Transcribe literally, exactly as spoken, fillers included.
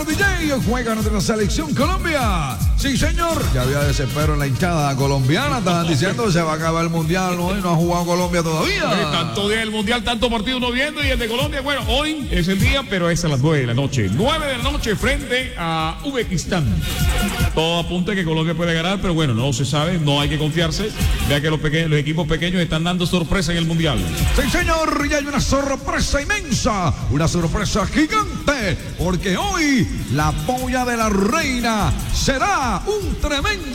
D J juega nuestra selección Colombia. Sí, señor. Ya había desespero en la hinchada colombiana. Estaban diciendo que se va a acabar el mundial. No, no ha jugado Colombia todavía. Eh, tanto día del mundial, tanto partido no viendo. Y el de Colombia, bueno, hoy es el día, pero es a las nueve de la noche. nueve de la noche frente a Uzbekistán. Todo apunta a que Colombia puede ganar, pero bueno, no se sabe, no hay que confiarse. Vea que los, pequeños, los equipos pequeños están dando sorpresa en el mundial. Sí, señor. Y hay una sorpresa inmensa. Una sorpresa gigante. Porque hoy la polla de la reina será un tremendo